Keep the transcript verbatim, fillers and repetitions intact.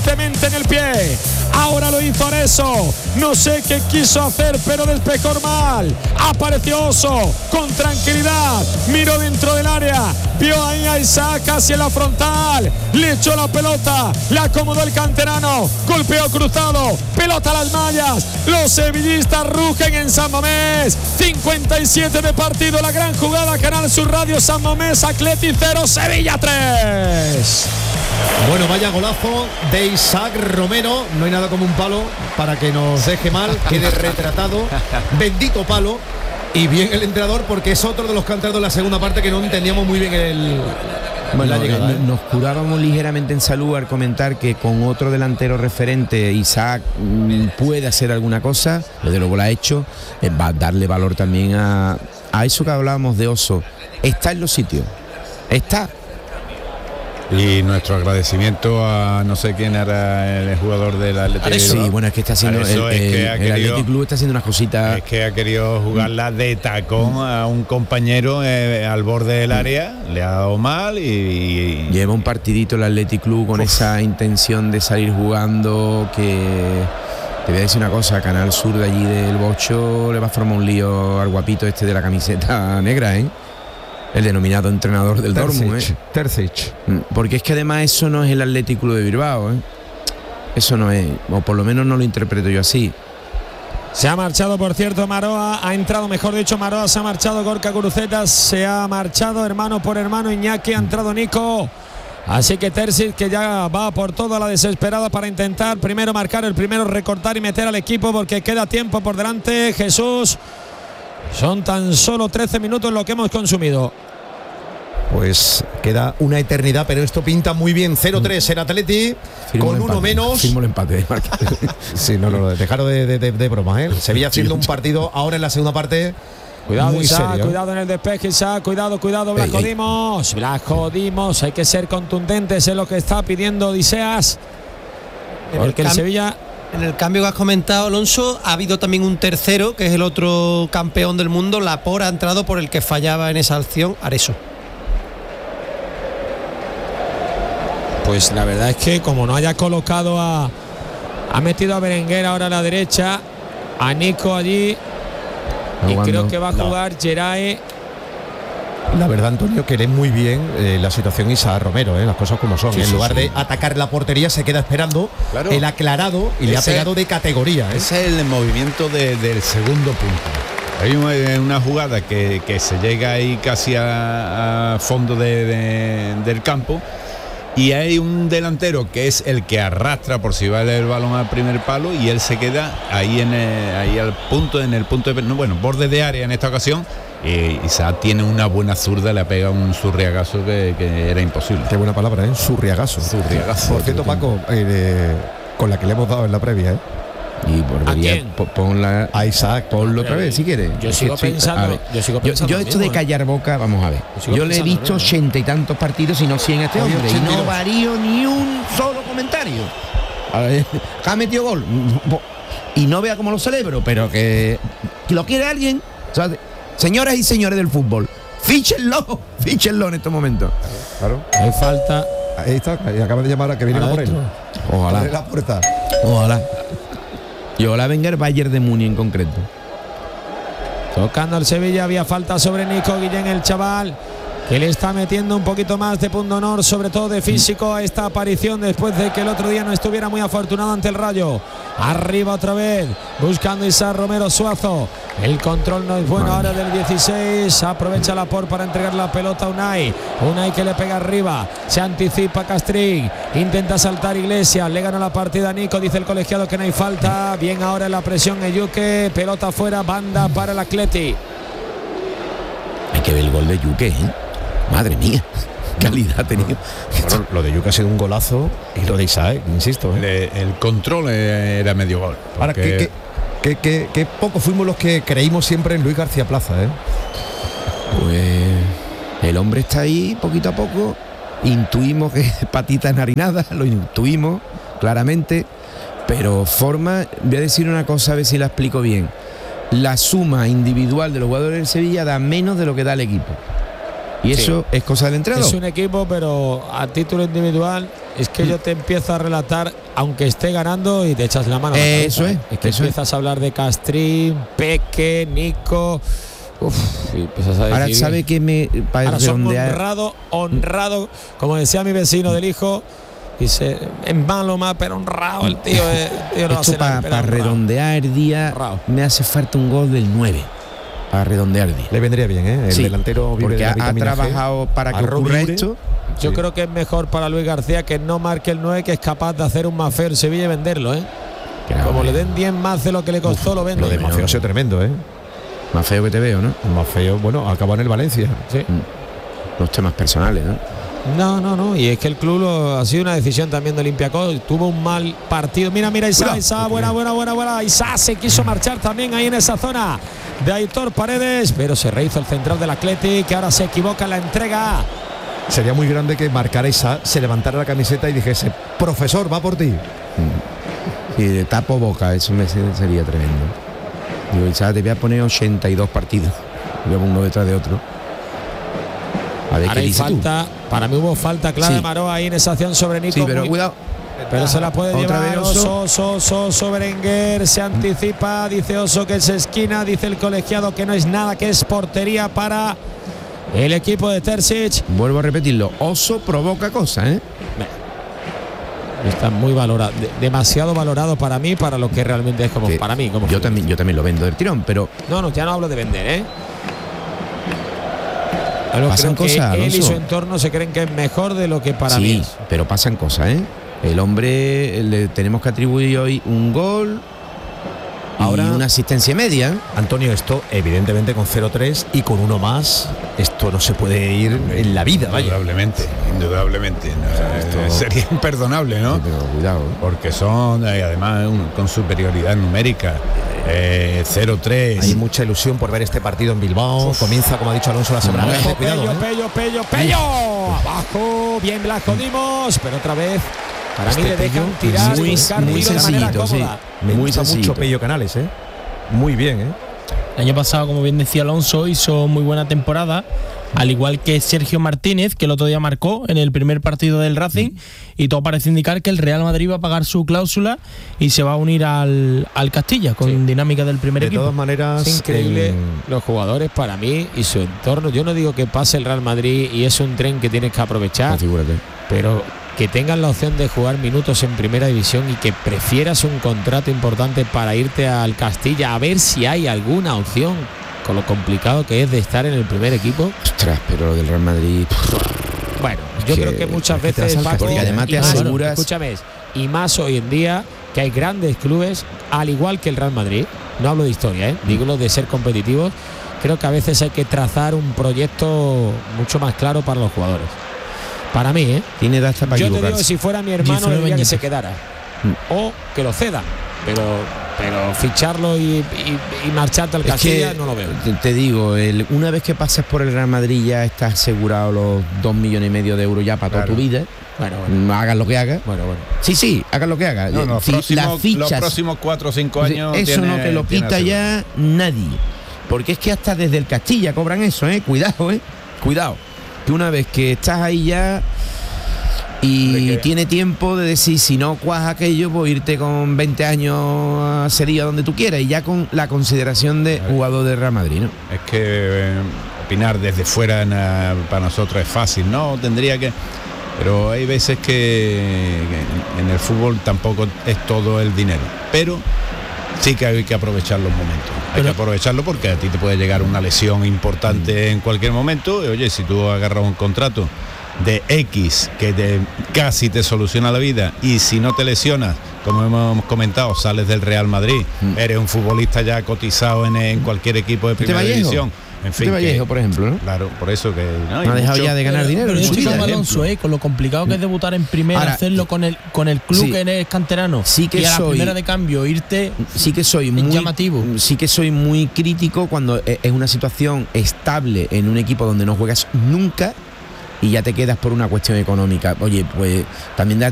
contundentemente en el pie. Ahora lo hizo Areso. No sé qué quiso hacer, pero despejó mal. Apareció Oso con tranquilidad. Miró dentro del área. Vio ahí a Isaac casi en la frontal. Le echó la pelota. La acomodó el canterano. Golpeó cruzado. Pelota a las mallas. Los sevillistas rugen en San Mamés. cincuenta y siete de partido. La gran jugada. Canal Sur Radio San Mamés. Atleti cero, Sevilla tres. Bueno, vaya golazo de Isaac Romero. No hay nada como un palo para que nos deje mal, quede retratado. Bendito palo. Y bien el entrenador, porque es otro de los cantados de la segunda parte que no entendíamos muy bien el... Bueno, la llegada, ¿eh? Nos curábamos ligeramente en salud al comentar que con otro delantero referente Isaac mm, puede hacer alguna cosa. Desde luego lo ha hecho. Eh, va a darle valor también a, a eso que hablábamos de Oso. Está en los sitios. Está. Y nuestro agradecimiento a no sé quién era el jugador del Atlético. Sí, bueno, es que está haciendo el, el, que el Atlético Club está haciendo unas cositas. Es que ha querido jugarla de tacón a un compañero eh, al borde del área, le ha dado mal y, y... lleva un partidito el Atlético Club con Uf. esa intención de salir jugando que... Te voy a decir una cosa, Canal Sur de allí del Bocho le va a formar un lío al guapito este de la camiseta negra, ¿eh? El denominado entrenador del Dortmund, ¿eh? Terzic. Porque es que además eso no es el Athletic Club de Bilbao, ¿eh? Eso no es, o por lo menos no lo interpreto yo así. Se ha marchado, por cierto, Maroa, ha entrado, mejor dicho, Maroa se ha marchado, Gorka Gurucetas se ha marchado, hermano por hermano, Iñaki, ha entrado Nico. Así que Terzic, que ya va por toda la desesperada para intentar primero marcar, el primero recortar y meter al equipo, porque queda tiempo por delante. Jesús, son tan solo trece minutos lo que hemos consumido. Pues queda una eternidad, pero esto pinta muy bien. cero tres el Atleti, firmo con uno empate, menos. Firmo el empate. Sí, no, no, no, dejaron de, de, de, de broma, ¿eh? Sevilla haciendo un partido ahora en la segunda parte. Cuidado, muy Isaac, serio. Cuidado en el despeje, Isaac, cuidado, cuidado, Blasco Dimos. Blasco Dimos, hay que ser contundentes en lo que está pidiendo Odiseas. Porque el, el Sevilla... En el cambio que has comentado, Alonso, ha habido también un tercero, que es el otro campeón del mundo. Laporte ha entrado por el que fallaba en esa acción, Areso. Pues la verdad es que como no haya colocado a... Ha metido a Berenguer ahora a la derecha, a Nico allí, y Aguando. creo que va a jugar No. Geray. La verdad, Antonio, que lee muy bien eh, la situación Isaac Romero, ¿eh? Las cosas como son. Sí, en sí, lugar sí. de atacar la portería, se queda esperando Claro. el aclarado y Ese, le ha pegado de categoría, ¿eh? Ese es el movimiento de, del segundo punto. Hay una, una jugada que, que se llega ahí casi a, a fondo de, de, del campo, y hay un delantero que es el que arrastra por si va el balón al primer palo, y él se queda ahí en el, ahí al punto, en el punto de, no, bueno, borde de área en esta ocasión. Eh, Isaac tiene una buena zurda, le pega un zurriagazo que, que era imposible. Qué buena palabra, ¿eh? Zurriagazo. Zurriagazo. Por cierto, Paco, eh, con la que le hemos dado en la previa, ¿eh? Y por ¿A quién? ponla A Isaac. ponlo otra vez si quieres. Yo Es sigo que estoy- pensando, a ver, yo sigo yo, pensando yo lo esto mismo, de callar boca, vamos a ver. Yo sigo Yo le he pensando visto lo mismo. ochenta y tantos partidos y no cien a este Hoy hombre, y ochenta y no dos. varío ni un solo comentario. A ver, que ha metido gol y no vea cómo lo celebro, pero que, que lo quiere alguien. O sea, señoras y señores del fútbol, fíchenlo, fíchenlo en estos momentos. Claro. Hay falta. Ahí está, y acaba de llamar a que viene a por él. Ojalá. Abre la puerta. Ojalá. Y ojalá venga el Bayern de Múnich en concreto. Tocando al Sevilla, había falta sobre Nico Guillén, el chaval, que le está metiendo un poquito más de punto honor, sobre todo de físico, a esta aparición después de que el otro día no estuviera muy afortunado ante el Rayo. Arriba otra vez, buscando Isaac Romero Suazo. El control no es bueno ahora del dieciséis. Aprovecha Laporte para entregar la pelota a Unai. Unai que le pega arriba. Se anticipa Castrín. Intenta saltar Iglesias. Le gana la partida a Nico. Dice el colegiado que no hay falta. Bien ahora en la presión Eyuke. Pelota fuera, banda para el Atleti. Hay que ver el gol de Yuque, ¿eh? Madre mía, calidad ha tenido. Bueno, lo de Yuka ha sido un golazo y lo de Isaac, insisto, ¿eh? Le- el control era medio gol. Ahora, porque- que, que, que, que, que poco fuimos los que creímos siempre en Luis García Plaza, ¿eh? Pues el hombre está ahí poquito a poco. Intuimos que patita enharinada, lo intuimos claramente. Pero forma, voy a decir una cosa, a ver si la explico bien. La suma individual de los jugadores del Sevilla da menos de lo que da el equipo. Y Sí. eso es cosa del entrenador. Es un equipo, pero a título individual es que yo te empiezo a relatar, aunque esté ganando, y te echas la mano a la cabeza. Eso es, Es que eso es. empiezas a hablar de Castrín, Peque, Nico. Uf, y empiezas a decir, Ahora sabe que me para ahora son redondear. honrado, honrado, como decía mi vecino del hijo, dice, es malo más, pero honrado el tío. eh, el tío no hace Esto nada, para pero honrado. redondear el día Honrado. me hace falta un gol del nueve para redondear el día. Le vendría bien, ¿eh? El Sí, delantero vive porque de la ha, ha vitamina G. trabajado para que A Rob ocurra libre. esto. Yo Sí. creo que es mejor para Luis García que no marque el nueve, que es capaz de hacer un Mafeo en Sevilla y venderlo, ¿eh? Como le den diez más de lo que le costó, lo vende. Lo de Mafeo ha sido tremendo, ¿eh? Más feo que te veo, ¿no? Mafeo, bueno, acabó en el Valencia. Sí. Los temas personales, ¿no? No, no, no. Y es que el club lo, ha sido una decisión también de Olympiacos. Tuvo un mal partido. Mira, mira, Isa, Cuidado. Isa, buena, buena, buena, buena. Isa se quiso marchar también ahí en esa zona de Aitor Paredes, pero se rehizo el central del Athletic, que ahora se equivoca en la entrega. Sería muy grande que marcara esa, se levantara la camiseta y dijese, profesor, va por ti. Y de tapo boca, eso me sería tremendo. Digo, Isa, te voy a poner ochenta y dos partidos. Luego uno detrás de otro. A ver Ahora qué hay dices tú. falta. Para mí hubo falta clara Sí. de Maró ahí en esa acción sobre Nico. Sí, pero muy- cuidado. Pero se la puede Otra llevar vez Oso, Oso. Oso, Oso, Oso, Berenguer, se anticipa, dice Oso que es esquina, dice el colegiado que no es nada, que es portería para el equipo de Terzic. Vuelvo a repetirlo. Oso provoca cosas, ¿eh? Está muy valorado, de- demasiado valorado para mí, para lo que realmente es como Que para mí. Como yo fútbol. también, yo también lo vendo del tirón, pero No, no, ya no hablo de vender, ¿eh? Algo Pasan creo que cosas, él y Alonso. su entorno se creen que es mejor de lo que para mí sí, es. pero pasan cosas, ¿eh? El hombre le tenemos que atribuir hoy un gol Ahora- y una asistencia media. Antonio, esto evidentemente con cero tres y con uno más, esto no se puede ir en la vida, vaya. Indudablemente, indudablemente. No, esto- sería imperdonable, ¿no? Sí, pero cuidado. Porque son, eh, además, un- con superioridad numérica. Eh, cero tres. Hay mucha ilusión por ver este partido en Bilbao. Comienza, como ha dicho Alonso, la semana. Abajo, Cuidado, Pello, ¿eh? Pello, Pello, Pello. Abajo, bien Blasco Dimos, pero otra vez para Este mí le dejan Pello tirar, muy- buscar muy tiro de manera sencillito, sí. cómoda. Me Muy gusta sencillito. mucho Pello Canales, ¿eh? Muy bien, ¿eh? El año pasado, como bien decía Alonso, hizo muy buena temporada, al igual que Sergio Martínez, que el otro día marcó en el primer partido del Racing, y todo parece indicar que el Real Madrid va a pagar su cláusula y se va a unir al, al Castilla con Sí. dinámica del primer De equipo. todas maneras, Es increíble en- los jugadores para mí y su entorno. Yo no digo que pase el Real Madrid y es un tren que tienes que aprovechar, Figúrate. pero que tengan la opción de jugar minutos en primera división y que prefieras un contrato importante para irte al Castilla a ver si hay alguna opción, con lo complicado que es de estar en el primer equipo. Ostras, pero lo del Real Madrid. Bueno, yo que- creo que muchas es que te vas veces, al Paco, Castilla, además y te más, aseguras- escúchame, y más hoy en día que hay grandes clubes, al igual que el Real Madrid, no hablo de historia, ¿eh? digo lo de ser competitivos, creo que a veces hay que trazar un proyecto mucho más claro para los jugadores. Para mí, ¿eh? Tiene edad hasta para Yo te digo que equivocarse. si fuera mi hermano diecinueve le diría que añitos. se quedara o que lo cedan, pero pero ficharlo y, y- y marcharte al Es Castilla que, no lo veo. te, te digo, el- una vez que pases por el Real Madrid ya estás asegurado los dos millones y medio de euros ya para Claro. toda tu vida. Bueno, bueno, Hagas lo que hagas. bueno, bueno. Sí, sí, hagas lo que hagas. No, los, Si próximos, las los fichas, próximos cuatro o cinco años. eso tiene- no te lo tiene quita asegurado. ya nadie. Porque es que hasta desde el Castilla cobran eso, ¿eh? Cuidado, ¿eh? Cuidado. Que una vez que estás ahí ya y De que- tiene tiempo de decir, si no cuaja aquello, pues irte con veinte años a Sevilla donde tú quieras y ya con la consideración de jugador de Real Madrid, ¿no? Es que eh, opinar desde fuera na- para nosotros es fácil, ¿no? Tendría que. Pero hay veces que, que en el fútbol tampoco es todo el dinero. Pero sí que hay que aprovechar los momentos. Hay Pero- que aprovecharlo porque a ti te puede llegar una lesión importante en cualquier momento. Y, oye, si tú agarras un contrato de X que te, casi te soluciona la vida y si no te lesionas, como hemos comentado, sales del Real Madrid, Mm. eres un futbolista ya cotizado en, en cualquier equipo de Este primera Vallejo. división. En fin, Este Vallejo, que- por ejemplo, ¿no? claro, por eso que no, hay No ha dejado mucho- ya de ganar Pero- dinero Pero en yo su estoy vida. con Alonso, ¿eh? Con lo complicado que es debutar en primera, Ahora, hacerlo con el con el club sí. que eres canterano. Sí que y a la soy- primera de cambio irte. Sí que soy muy llamativo. Sí que soy muy crítico cuando e- es una situación estable en un equipo donde no juegas nunca y ya te quedas por una cuestión económica. Oye, pues también da